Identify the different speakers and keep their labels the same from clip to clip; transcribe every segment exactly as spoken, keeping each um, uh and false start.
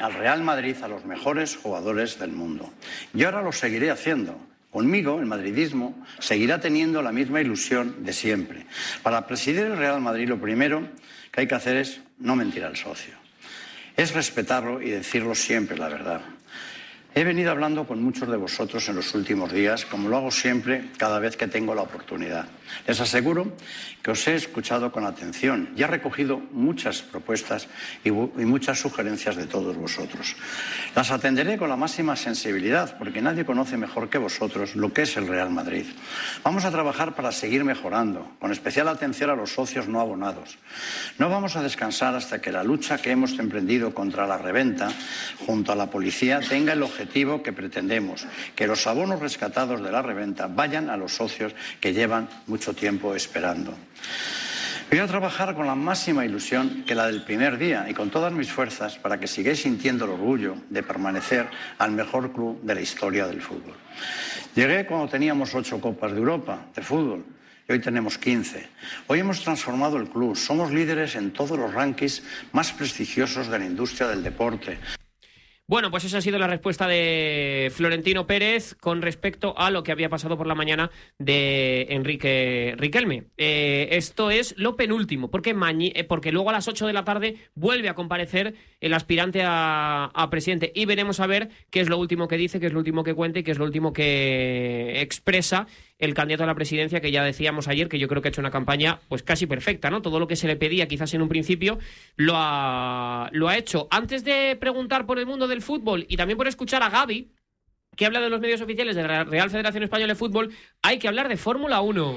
Speaker 1: al Real Madrid a los mejores jugadores del mundo. Y ahora lo seguiré haciendo. Conmigo, el madridismo seguirá teniendo la misma ilusión de siempre. Para presidir el Real Madrid, lo primero que hay que hacer es no mentir al socio. Es respetarlo y decirlo siempre la verdad. He venido hablando con muchos de vosotros en los últimos días, como lo hago siempre cada vez que tengo la oportunidad. Les aseguro que os he escuchado con atención y he recogido muchas propuestas y, y muchas sugerencias de todos vosotros. Las atenderé con la máxima sensibilidad, porque nadie conoce mejor que vosotros lo que es el Real Madrid. Vamos a trabajar para seguir mejorando, con especial atención a los socios no abonados. No vamos a descansar hasta que la lucha que hemos emprendido contra la reventa junto a la policía tenga el objetivo que pretendemos, que los abonos rescatados de la reventa vayan a los socios que llevan mucho tiempo esperando. Voy a trabajar con la máxima ilusión que la del primer día y con todas mis fuerzas para que sigáis sintiendo el orgullo de permanecer al mejor club de la historia del fútbol. Llegué cuando teníamos ocho Copas de Europa de fútbol y hoy tenemos quince. Hoy hemos transformado el club, somos líderes en todos los rankings más prestigiosos de la industria del deporte.
Speaker 2: Bueno, pues esa ha sido la respuesta de Florentino Pérez con respecto a lo que había pasado por la mañana de Enrique Riquelme. Eh, esto es lo penúltimo, porque, mañe, porque luego a las ocho de la tarde vuelve a comparecer el aspirante a, a presidente y veremos a ver qué es lo último que dice, qué es lo último que cuenta y qué es lo último que expresa el candidato a la presidencia, que ya decíamos ayer que yo creo que ha hecho una campaña pues casi perfecta, ¿no? Todo lo que se le pedía quizás en un principio lo ha, lo ha hecho. Antes de preguntar por el mundo del fútbol y también por escuchar a Gavi, que habla de los medios oficiales de la Real Federación Española de Fútbol, hay que hablar de Fórmula uno.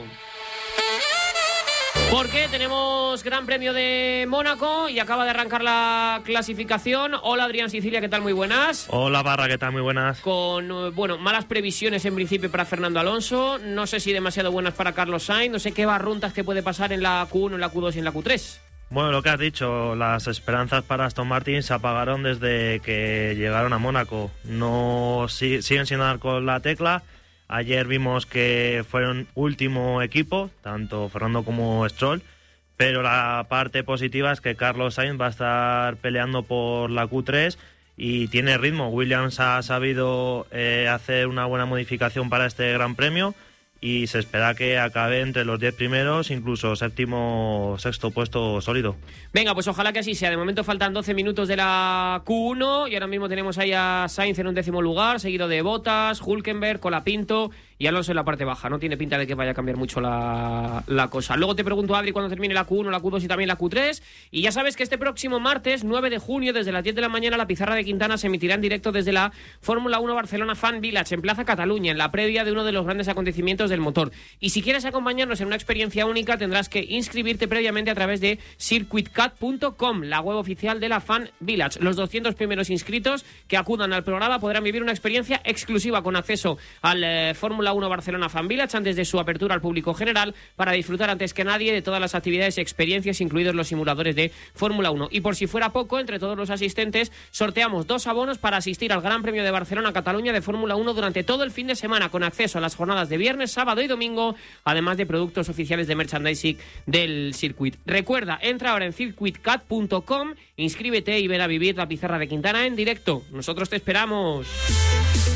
Speaker 2: Porque tenemos Gran Premio de Mónaco y acaba de arrancar la clasificación. Hola Adrián Sicilia, ¿qué tal? Muy buenas.
Speaker 3: Hola Barra, ¿qué tal? Muy buenas.
Speaker 2: Con, bueno, malas previsiones en principio para Fernando Alonso. No sé si demasiado buenas para Carlos Sainz. No sé qué barruntas que puede pasar en la Q uno, en la Q dos y en la Q tres.
Speaker 3: Bueno, lo que has dicho, las esperanzas para Aston Martin se apagaron desde que llegaron a Mónaco. No si, siguen sin dar con la tecla. Ayer vimos que fueron último equipo, tanto Fernando como Stroll, pero la parte positiva es que Carlos Sainz va a estar peleando por la Q tres y tiene ritmo. Williams ha sabido eh, hacer una buena modificación para este Gran Premio y se espera que acabe entre los diez primeros, incluso séptimo, sexto puesto sólido.
Speaker 2: Venga, pues ojalá que así sea. De momento faltan doce minutos de la Q uno y ahora mismo tenemos ahí a Sainz en un décimo lugar, seguido de Bottas, Hülkenberg, Colapinto y Alonso en la parte baja. No tiene pinta de que vaya a cambiar mucho la, la cosa. Luego te pregunto, Adri, cuando termine la Q uno, la Q dos y también la Q tres. Y ya sabes que este próximo martes, nueve de junio, desde las diez de la mañana, la pizarra de Quintana se emitirá en directo desde la Fórmula uno Barcelona Fan Village, en Plaza Cataluña, en la previa de uno de los grandes acontecimientos del motor. Y si quieres acompañarnos en una experiencia única, tendrás que inscribirte previamente a través de circuit cat punto com, la web oficial de la Fan Village. Los doscientos primeros inscritos que acudan al programa podrán vivir una experiencia exclusiva con acceso al eh, Fórmula uno Barcelona Fan Village antes de su apertura al público general, para disfrutar antes que nadie de todas las actividades y experiencias, incluidos los simuladores de Fórmula uno. Y por si fuera poco, entre todos los asistentes sorteamos dos abonos para asistir al Gran Premio de Barcelona-Cataluña de Fórmula uno durante todo el fin de semana, con acceso a las jornadas de viernes, sábado y domingo, además de productos oficiales de merchandising del circuit. Recuerda, entra ahora en circuit cat punto com, inscríbete y ven a vivir la pizarra de Quintana en directo. Nosotros te esperamos.